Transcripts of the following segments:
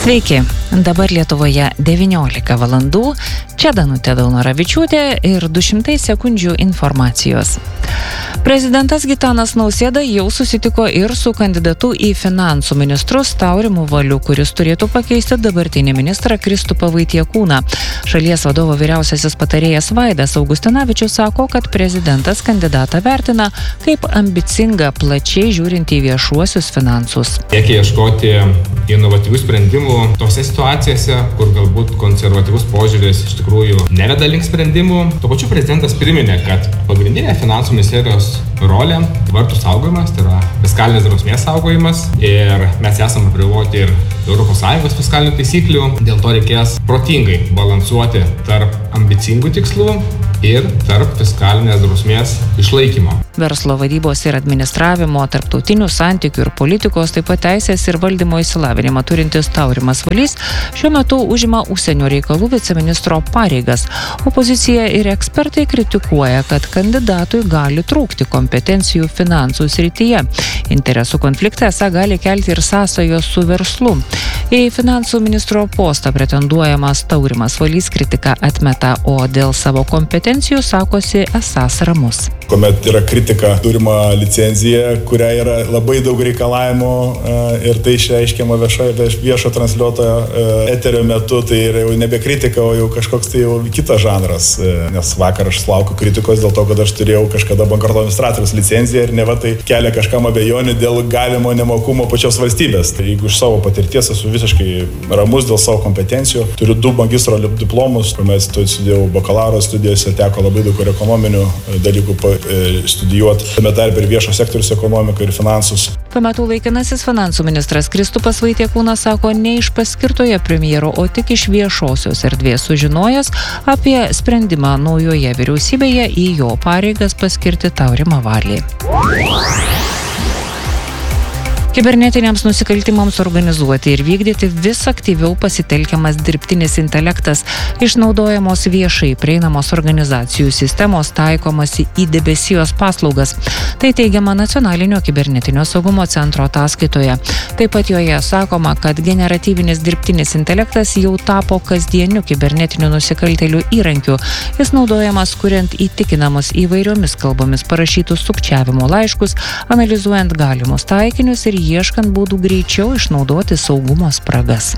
Sveiki, dabar Lietuvoje 19 valandų, čia Danutė Daunoravičiūtė ir 200 sekundžių informacijos. Prezidentas Gitanas Nausėda jau susitiko ir su kandidatu į finansų ministrus Taurimu Valiu, kuris turėtų pakeisti dabartinį ministrą Kristupą Vaitiekūną. Šalies vadovo vyriausiasis patarėjas Vaidas Augustinavičius sako, kad prezidentas kandidatą vertina kaip ambicingą, plačiai žiūrint į viešuosius finansus. Reikia ieškoti inovatyvių sprendimų tose situacijose, kur galbūt konservatyvus požiūris iš tikrųjų neveda link sprendimų. Tuo pačiu prezidentas priminė, kad pagrindinė finansų ministerijos rolė vartų saugojimas, tai yra fiskalinės drausmės saugojimas, ir mes esame apriboti ir ES fiskalinių taisyklių. Dėl to reikės protingai balansuoti tarp ambicingų tikslų ir tarp fiskalinės drausmės išlaikymo. Verslo vadybos ir administravimo, tarptautinių santykių ir politikos, taip pat teisės ir valdymo išsilavinimą turintis Taurimas Valys šiuo metu užima užsienio reikalų viceministro pareigas. Opozicija ir ekspertai kritikuoja, kad kandidatui gali trūkti kompetencijų finansų srityje. Interesų konfliktą esą gali kelti ir sąsajos su verslu. Į finansų ministro postą pretenduojamas Taurimas Valys kritiką atmeta, o dėl savo kompetencijų sakosi esąs ramus. Kuomet yra kritika, turima licencija, kuria yra labai daug reikalavimų ir tai išreiškiama viešo transliuotojo eterio metu, tai yra jau nebe kritika, o jau kažkoks tai jau kitas žanras. Nes vakar aš laukiu kritikos dėl to, kad aš turėjau kažkada bankroto administratoriaus licenciją ir neva tai kelia kažkam abejonių dėl galimo nemokumo pačios valstybės. Tai jeigu iš savo patirties esu visiškai ramus dėl savo kompetencijų, turiu 2 magistro diplomus, kuomet studijavau bakalauro studijose, teko labai daug ir ekonominių dalykų studijuoti, tame tarpe ir viešo sektoriaus ekonomiką ir finansus. Tuo metu laikinasis finansų ministras Kristupas Vaitiekūnas sako ne iš paskirtoje premjero, o tik iš viešosios erdvės sužinojęs apie sprendimą naujoje vyriausybėje į jo pareigas paskirti Taurimą Valį. Kibernetiniams nusikaltimams organizuoti ir vykdyti vis aktyviau pasitelkiamas dirbtinis intelektas, išnaudojamos viešai prieinamos organizacijų sistemos, taikomas į debesijos paslaugas. Tai teigiama Nacionalinio kibernetinio saugumo centro ataskaitoje. Taip pat joje sakoma, kad generatyvinis dirbtinis intelektas jau tapo kasdieniu kibernetinių nusikaltėlių įrankiu. Jis naudojamas kuriant įtikinamus įvairiomis kalbomis parašytus sukčiavimo laiškus, analizuojant galimus taikinius ir ieškant būdų greičiau išnaudoti saugumo spragas.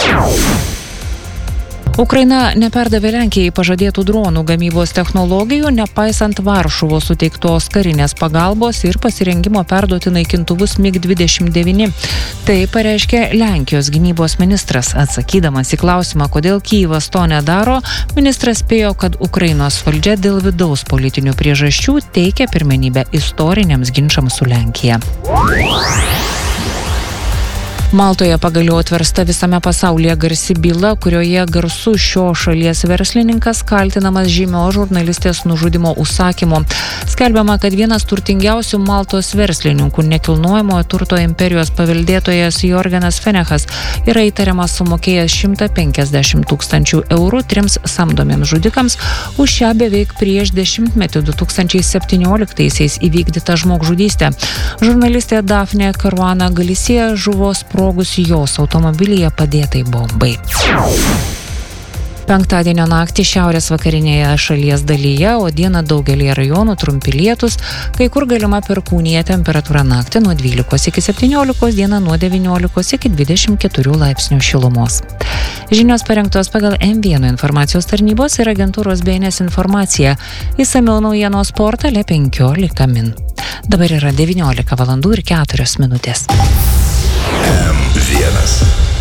Ukraina neperdavė Lenkijai pažadėtų dronų gamybos technologijų, nepaisant Varšuvos suteiktos karinės pagalbos ir pasirengimo perduoti naikintuvus MiG-29. Tai pareiškė Lenkijos gynybos ministras. Atsakydamas į klausimą, kodėl Kyjivas to nedaro, ministras spėjo, kad Ukrainos valdžia dėl vidaus politinių priežasčių teikia pirmenybę istoriniams ginčams su Lenkija. Maltoje pagaliau atversta visame pasaulyje garsi byla, kurioje garsus šio šalies verslininkas kaltinamas žymios žurnalistės nužudimo užsakymu. Skelbiama, kad vienas turtingiausių Maltos verslininkų, nekilnojamojo turto imperijos paveldėtojas Jorgenas Fenechas, yra įtariamas sumokėjęs 150 000 eurų 3 samdomiems žudikams už šią beveik prieš 10-metį 2017-aisiais įvykdytą žmogžudystę. Žurnalistė Dafne Caruana Galicia žuvo sprogus jos automobilyje padėtai bombai. Penktadienio naktį šiaurės vakarinėje šalies dalyje, o dieną daugelį rajonų trumpi lietūs, kai kur galima perkūnija, temperatūra naktį nuo 12 iki 17, dieną nuo 19 iki 24 laipsnių šilumos. Žinios parengtos pagal M1 informacijos tarnybos ir agentūros BNS informaciją. Išsamiau naujienos portale 15 min. Dabar yra 19 valandų ir 4 minutės. M1